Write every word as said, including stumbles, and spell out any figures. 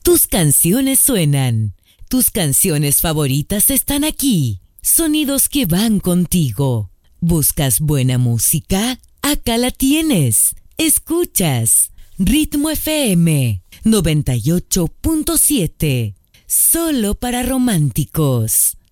Tus canciones suenan. Tus canciones favoritas están aquí. Sonidos que van contigo. ¿Buscas buena música? Acá la tienes. Escuchas Ritmo F M noventa y ocho punto siete. Solo para románticos.